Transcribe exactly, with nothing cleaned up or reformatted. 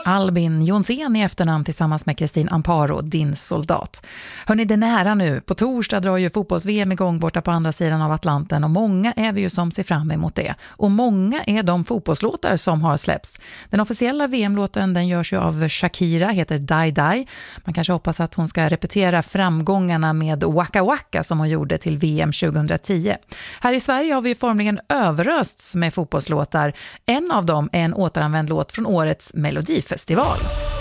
Albin Jonsén i efternamn tillsammans med Kristin Amparo, din soldat. Hörrni, det är nära nu. På torsdag drar ju fotbolls-V M igång borta på andra sidan av Atlanten och många är vi ju som ser fram emot det. Och många är de fotbollslåtar som har släppts. Den officiella V M-låten den görs ju av Shakira, heter Die Die. Man kanske hoppas att hon ska repetera framgångarna med Waka Waka som hon gjorde till V M tjugohundratio. Här i Sverige har vi formligen överösts med fotbollslåtar. En av dem är en återanvänd låt från årets Melodifestival.